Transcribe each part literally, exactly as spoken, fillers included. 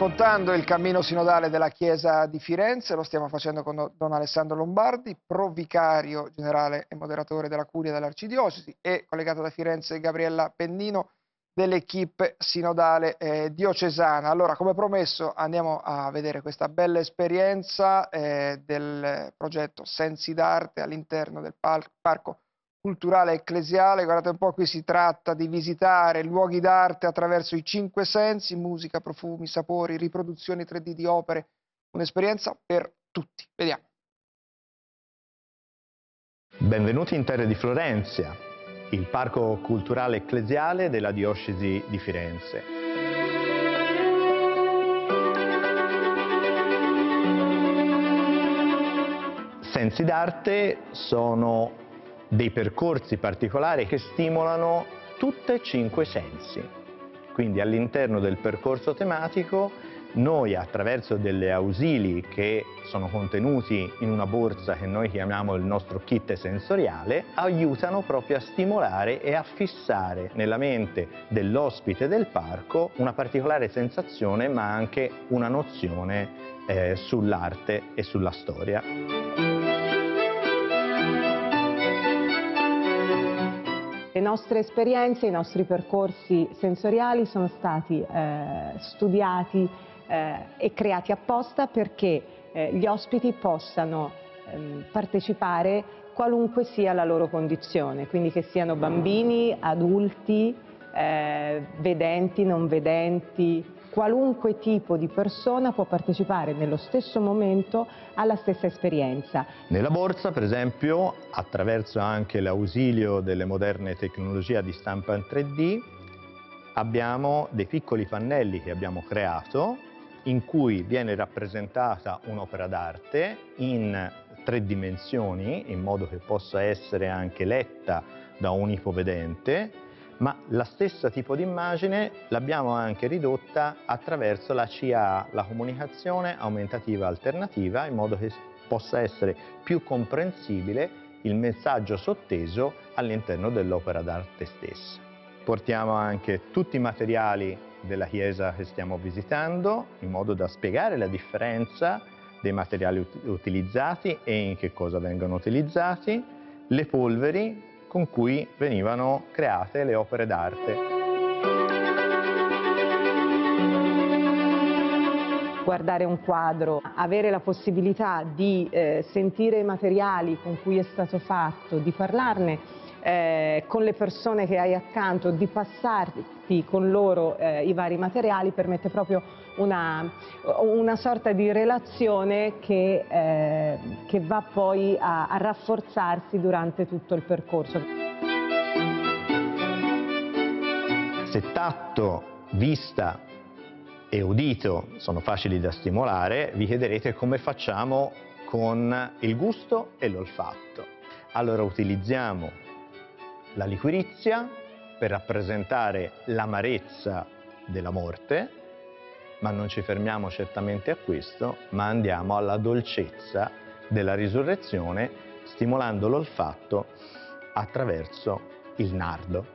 raccontando il cammino sinodale della Chiesa di Firenze, lo stiamo facendo con Don Alessandro Lombardi, provicario generale e moderatore della Curia dell'Arcidiocesi, e collegato da Firenze Gabriella Pennino dell'equipe sinodale eh, diocesana. Allora, come promesso, andiamo a vedere questa bella esperienza eh, del progetto Sensi d'Arte all'interno del Parco Culturale Ecclesiale. Guardate un po', qui si tratta di visitare luoghi d'arte attraverso i cinque sensi: musica, profumi, sapori, riproduzioni tre D di opere, un'esperienza per tutti. Vediamo. Benvenuti in terra di Florenzia, il Parco Culturale Ecclesiale della Diocesi di Firenze. Sensi d'arte sono dei percorsi particolari che stimolano tutti e cinque i sensi. Quindi all'interno del percorso tematico noi, attraverso delle ausili che sono contenuti in una borsa che noi chiamiamo il nostro kit sensoriale, aiutano proprio a stimolare e a fissare nella mente dell'ospite del parco una particolare sensazione, ma anche una nozione eh, sull'arte e sulla storia. Le nostre esperienze, i nostri percorsi sensoriali sono stati eh, studiati eh, e creati apposta perché eh, gli ospiti possano eh, partecipare qualunque sia la loro condizione, quindi che siano bambini, adulti, eh, vedenti, non vedenti. Qualunque tipo di persona può partecipare nello stesso momento alla stessa esperienza. Nella borsa, per esempio, attraverso anche l'ausilio delle moderne tecnologie di stampa in tre D, abbiamo dei piccoli pannelli che abbiamo creato in cui viene rappresentata un'opera d'arte in tre dimensioni, in modo che possa essere anche letta da un ipovedente, ma la stessa tipo di immagine l'abbiamo anche ridotta attraverso la C A A, la comunicazione aumentativa alternativa, in modo che possa essere più comprensibile il messaggio sotteso all'interno dell'opera d'arte stessa. Portiamo anche tutti i materiali della chiesa che stiamo visitando, in modo da spiegare la differenza dei materiali ut- utilizzati e in che cosa vengono utilizzati, le polveri con cui venivano create le opere d'arte. Guardare un quadro, avere la possibilità di eh, sentire i materiali con cui è stato fatto, di parlarne eh, con le persone che hai accanto, di passarti con loro eh, i vari materiali, permette proprio una, una sorta di relazione che, eh, che va poi a, a rafforzarsi durante tutto il percorso. Se tatto, vista e udito sono facili da stimolare, vi chiederete come facciamo con il gusto e l'olfatto. Allora utilizziamo la liquirizia per rappresentare l'amarezza della morte, ma non ci fermiamo certamente a questo, ma andiamo alla dolcezza della risurrezione, stimolando l'olfatto attraverso il nardo.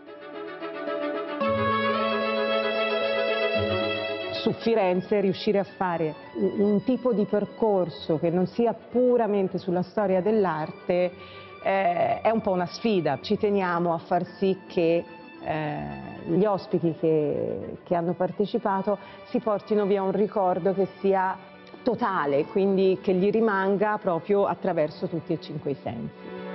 Su Firenze riuscire a fare un tipo di percorso che non sia puramente sulla storia dell'arte eh, è un po' una sfida. Ci teniamo a far sì che eh, gli ospiti che, che hanno partecipato si portino via un ricordo che sia totale, quindi che gli rimanga proprio attraverso tutti e cinque i sensi.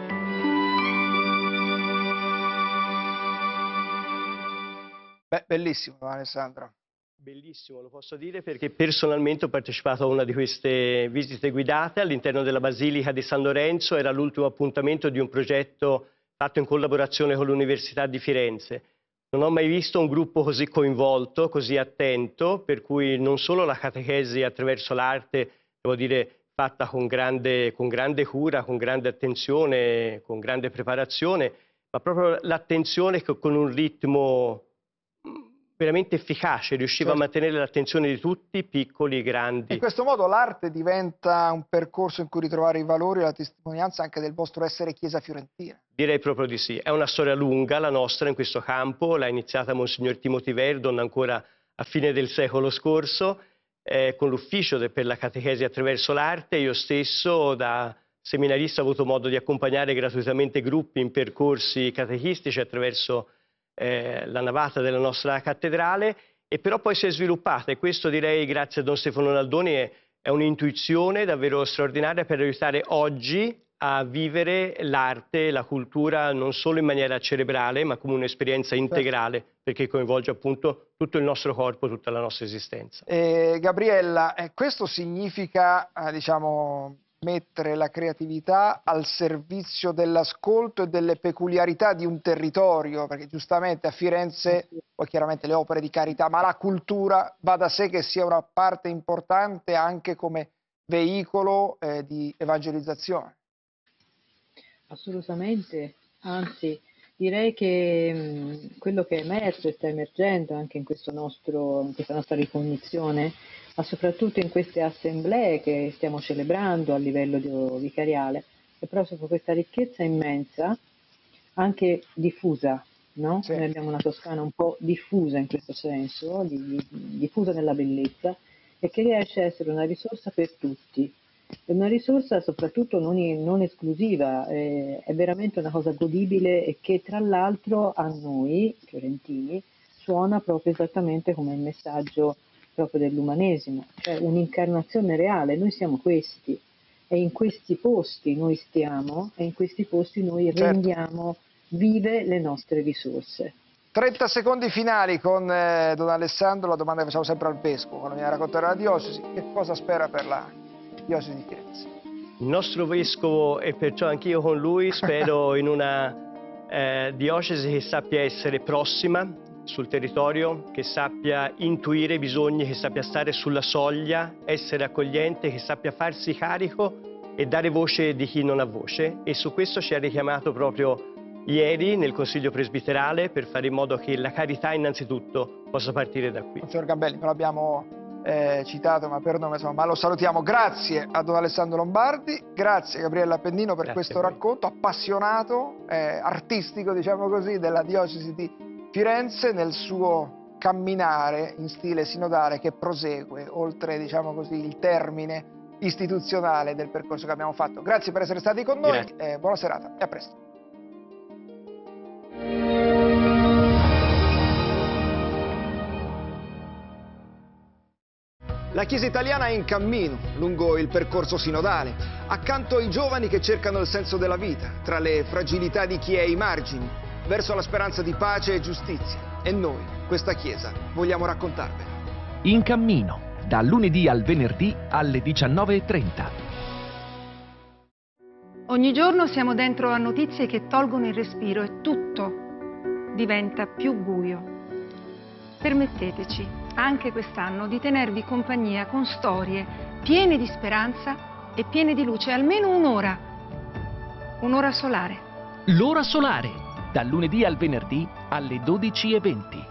Beh, bellissimo, Alessandro. Bellissimo, lo posso dire perché personalmente ho partecipato a una di queste visite guidate all'interno della Basilica di San Lorenzo. Era l'ultimo appuntamento di un progetto fatto in collaborazione con l'Università di Firenze. Non ho mai visto un gruppo così coinvolto, così attento, per cui non solo la catechesi attraverso l'arte, devo dire, fatta con grande, con grande cura, con grande attenzione, con grande preparazione, ma proprio l'attenzione che con un ritmo veramente efficace, riusciva certo. a mantenere l'attenzione di tutti, piccoli e grandi. In questo modo l'arte diventa un percorso in cui ritrovare i valori e la testimonianza anche del vostro essere Chiesa fiorentina. Direi proprio di sì. È una storia lunga la nostra in questo campo, l'ha iniziata Monsignor Timothy Verdon ancora a fine del secolo scorso, eh, con l'ufficio per la catechesi attraverso l'arte. Io stesso da seminarista ho avuto modo di accompagnare gratuitamente gruppi in percorsi catechistici attraverso eh, la navata della nostra cattedrale, e però poi si è sviluppata, e questo direi grazie a Don Stefano Naldoni è, è un'intuizione davvero straordinaria per aiutare oggi a vivere l'arte, la cultura non solo in maniera cerebrale ma come un'esperienza integrale, perché coinvolge appunto tutto il nostro corpo, tutta la nostra esistenza. Eh, Gabriella, eh, questo significa eh, diciamo, mettere la creatività al servizio dell'ascolto e delle peculiarità di un territorio, perché giustamente a Firenze, poi chiaramente le opere di carità, ma la cultura va da sé che sia una parte importante anche come veicolo eh, di evangelizzazione. Assolutamente, anzi direi che mh, quello che è emerso e sta emergendo anche in, questo nostro, in questa nostra ricognizione, ma soprattutto in queste assemblee che stiamo celebrando a livello di, vicariale, è proprio questa ricchezza immensa, anche diffusa, no? Sì. Noi abbiamo una Toscana un po' diffusa in questo senso, di, di, diffusa nella bellezza, e che riesce a essere una risorsa per tutti. È una risorsa soprattutto non, non esclusiva, eh, è veramente una cosa godibile e che tra l'altro a noi fiorentini suona proprio esattamente come il messaggio proprio dell'umanesimo, cioè un'incarnazione reale. Noi siamo questi e in questi posti noi stiamo e in questi posti noi certo. rendiamo vive le nostre risorse. trenta secondi finali con eh, Don Alessandro, la domanda che facciamo sempre al Vescovo quando viene a raccontare la diocesi: che cosa spera per la diocesi di Firenze? Il nostro Vescovo, e perciò anch'io con lui, spero in una eh, diocesi che sappia essere prossima sul territorio, che sappia intuire i bisogni, che sappia stare sulla soglia, essere accogliente, che sappia farsi carico e dare voce di chi non ha voce, e su questo ci ha richiamato proprio ieri nel Consiglio Presbiterale per fare in modo che la carità innanzitutto possa partire da qui. Signor Gambelli, non l'abbiamo eh, citato, ma per nome, insomma, ma lo salutiamo. Grazie a Don Alessandro Lombardi, grazie a Gabriella Appendino per Grazie questo racconto appassionato, eh, artistico, diciamo così, della diocesi di Firenze nel suo camminare in stile sinodale che prosegue oltre, diciamo così, il termine istituzionale del percorso che abbiamo fatto. Grazie per essere stati con noi, eh, buona serata e a presto. La Chiesa italiana è in cammino lungo il percorso sinodale, accanto ai giovani che cercano il senso della vita, tra le fragilità di chi è ai margini, verso la speranza di pace e giustizia. E noi, questa Chiesa, vogliamo raccontarvela. In cammino, dal lunedì al venerdì alle diciannove e trenta. Ogni giorno siamo dentro a notizie che tolgono il respiro e tutto diventa più buio. Permetteteci, anche quest'anno, di tenervi compagnia con storie piene di speranza e piene di luce, almeno un'ora. Un'ora solare. L'ora solare, dal lunedì al venerdì alle dodici e venti.